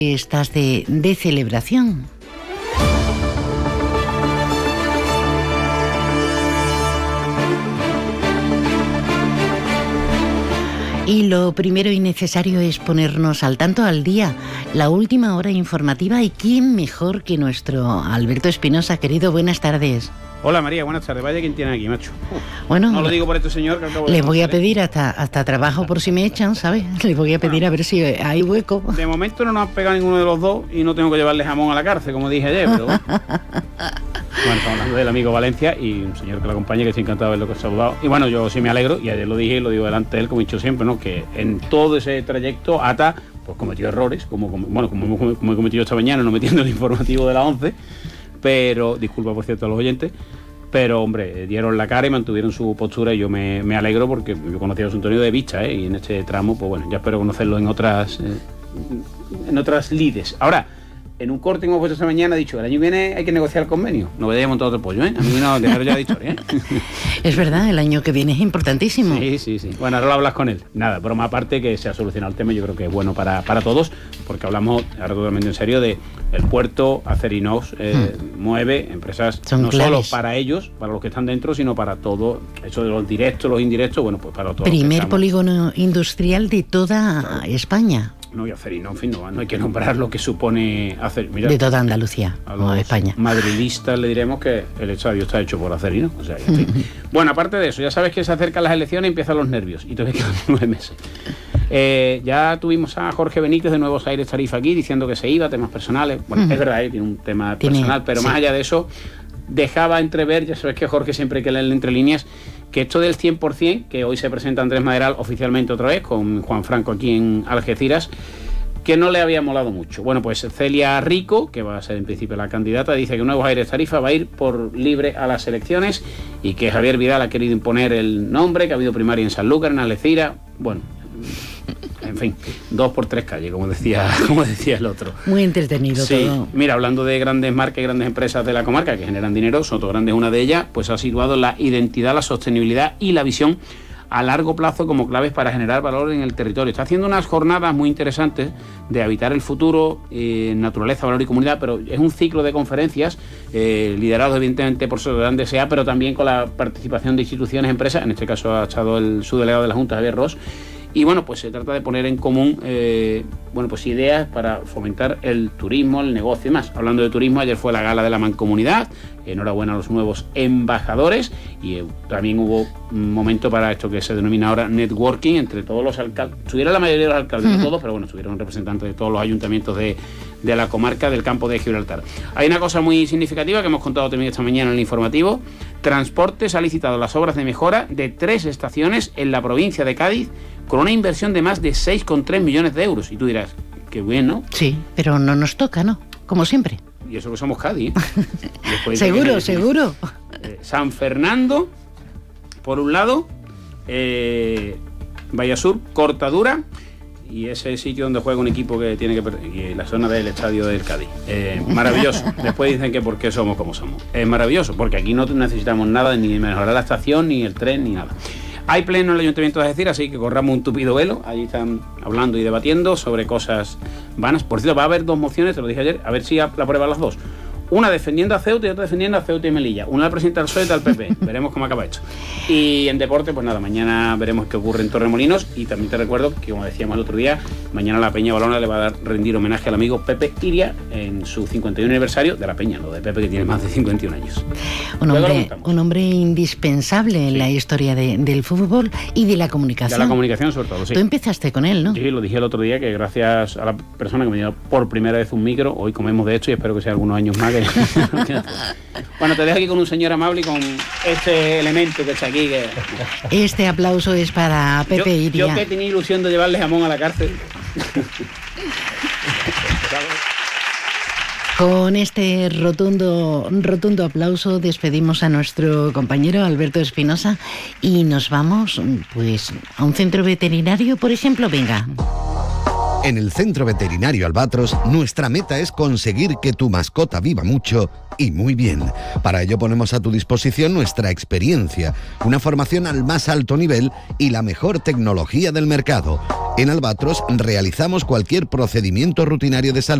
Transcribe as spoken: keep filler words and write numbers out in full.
Estás de, de celebración. Y lo primero y necesario es ponernos al tanto al día, la última hora informativa, y quién mejor que nuestro Alberto Espinosa. Querido, buenas tardes. Hola María, buenas tardes. Vaya quien tiene aquí, macho. Uf, bueno, no lo digo por este señor que acabo de le voy a conocer, pedir hasta, hasta trabajo por si me echan, ¿sabes? Le voy a pedir bueno, a ver si hay hueco. De momento no nos han pegado ninguno de los dos y no tengo que llevarle jamón a la cárcel, como dije ayer, pero bueno. Bueno, estamos hablando del amigo Valencia y un señor que lo acompaña, que estoy encantado de verlo, que saludado. Y bueno, yo sí me alegro, y ayer lo dije y lo digo delante de él, como he dicho siempre, ¿no? Que en todo ese trayecto Ata pues cometió errores, como, como bueno, como, como, como he cometido esta mañana, no metiendo el informativo de la once, pero, disculpa por cierto a los oyentes, pero hombre, dieron la cara y mantuvieron su postura, y yo me, me alegro porque yo conocía a José Antonio de vista, ¿eh? Y en este tramo, pues bueno, ya espero conocerlo en otras eh, en otras lides. Ahora, en un corte que hemos puesto esta mañana, ha dicho, el año que viene hay que negociar el convenio. No voy a montar otro pollo, ¿eh? A mí no, dejaros ya de historia, ¿eh? Es verdad, el año que viene es importantísimo. Sí, sí, sí. Bueno, ahora lo hablas con él. Nada, broma aparte, que se ha solucionado el tema, yo creo que es bueno para, para todos, porque hablamos, ahora totalmente en serio, de el puerto, Acerinox, eh, hmm. mueve empresas Son no claves. Solo para ellos, para los que están dentro, sino para todo, eso de los directos, los indirectos, bueno, pues para todos. Primer polígono industrial de toda claro. España. No, y Acerinox, en fin, no, no hay que nombrar lo que supone hacer. Mira, de toda Andalucía, a o España. Madridistas le diremos que el estadio está hecho por Acerinox. O sea, en fin. Bueno, aparte de eso, ya sabes que se acercan las elecciones y empiezan los nervios, y todavía quedan nueve meses. Eh, ya tuvimos a Jorge Benítez de Nuevos Aires Tarifa aquí diciendo que se iba, temas personales. Bueno, uh-huh. es verdad, eh, tiene un tema tiene, personal, pero sí. Más allá de eso, dejaba entrever, ya sabes que Jorge siempre hay que leerle entre líneas, que esto del cien por ciento, que hoy se presenta Andrés Maderal oficialmente otra vez, con Juan Franco aquí en Algeciras, que no le había molado mucho. Bueno, pues Celia Rico, que va a ser en principio la candidata, dice que Nuevos Aires Tarifa va a ir por libre a las elecciones, y que Javier Vidal ha querido imponer el nombre, que ha habido primaria en Sanlúcar, en Algeciras, bueno, en fin, dos por tres calles, como decía, como decía el otro. Muy entretenido sí. todo. Mira, hablando de grandes marcas y grandes empresas de la comarca que generan dinero, Sotogrande es una de ellas, pues ha situado la identidad, la sostenibilidad y la visión a largo plazo como claves para generar valor en el territorio. Está haciendo unas jornadas muy interesantes de habitar el futuro, eh, naturaleza, valor y comunidad, pero es un ciclo de conferencias eh, liderados evidentemente por Sotogrande S A, pero también con la participación de instituciones, empresas. En este caso ha estado el subdelegado de la Junta, Javier Ross. Y bueno, pues se trata de poner en común eh, bueno, pues ideas para fomentar el turismo, el negocio y más. Hablando de turismo, ayer fue la gala de la Mancomunidad. Enhorabuena a los nuevos embajadores, y eh, también hubo un momento para esto que se denomina ahora networking entre todos los alcaldes. Estuvieron la mayoría de los alcaldes, uh-huh. no todos, pero bueno, estuvieron representantes de todos los ayuntamientos de, de la comarca del Campo de Gibraltar. Hay una cosa muy significativa que hemos contado también esta mañana en el informativo. Transportes ha licitado las obras de mejora de tres estaciones en la provincia de Cádiz, con una inversión de más de seis coma tres millones de euros. Y tú dirás, qué bueno. Sí, pero no nos toca, ¿no? Como siempre. Y eso que somos Cádiz. seguro, que, seguro. Eh, San Fernando, por un lado, eh, Vallasur, Cortadura, y ese sitio donde juega un equipo que tiene que perder, y la zona del estadio del Cádiz. Eh, maravilloso. Después dicen que por qué somos como somos. Es maravilloso, porque aquí no necesitamos nada, ni mejorar la estación, ni el tren, ni nada. Hay pleno en el Ayuntamiento de Algeciras, así que corramos un tupido velo. Allí están hablando y debatiendo sobre cosas vanas. Por cierto, va a haber dos mociones, te lo dije ayer, a ver si la aprueban las dos. Una defendiendo a Ceuta y otra defendiendo a Ceuta y Melilla. Una la presenta al P S O E y otra al P P. Veremos cómo acaba esto. Y en deporte, pues nada, mañana veremos qué ocurre en Torremolinos. Y también te recuerdo que, como decíamos el otro día, mañana la Peña Balona le va a dar rendir homenaje al amigo Pepe Iria en su cincuenta y uno aniversario de la Peña, lo de Pepe, que tiene más de cincuenta y un años. Un hombre, un hombre indispensable en sí. la historia de, del fútbol y de la comunicación. De la comunicación, sobre todo, sí. Tú empezaste con él, ¿no? Sí, lo dije el otro día, que gracias a la persona que me dio por primera vez un micro, hoy comemos de esto y espero que sea algunos años más que... Bueno, te dejo aquí con un señor amable y con este elemento que está aquí. Que... Este aplauso es para Pepe yo, Iria. Yo que tenía ilusión de llevarle jamón a la cárcel. Con este rotundo, rotundo aplauso despedimos a nuestro compañero Alberto Espinosa y nos vamos, pues, a un centro veterinario, por ejemplo. Venga. En el Centro Veterinario Albatros, nuestra meta es conseguir que tu mascota viva mucho y muy bien. Para ello ponemos a tu disposición nuestra experiencia, una formación al más alto nivel y la mejor tecnología del mercado. En Albatros realizamos cualquier procedimiento rutinario de salud